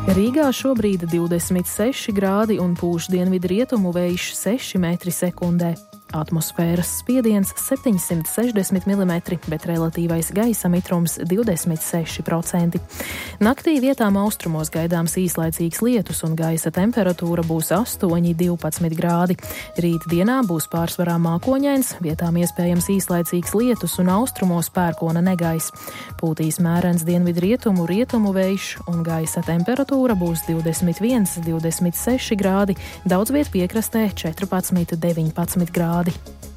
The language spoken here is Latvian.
Rīgā šobrīd 26 grādi un pūš dienvidu rietumu vējš 6 metri sekundē. Atmosfēras spiediens 760 mm, bet relatīvais gaisa mitrums 26%. Naktī vietām austrumos gaidāms īslaicīgs lietus un gaisa temperatūra būs 8–12 grādi. Rīt dienā būs pārsvarā mākoņains, vietām iespējams īslaicīgs lietus un austrumos pērkona negaiss. Pūtīs mērens dienvidu rietumu vējš un gaisa temperatūra būs 21–26 grādi, daudz viet piekrastē 14–19 grādi.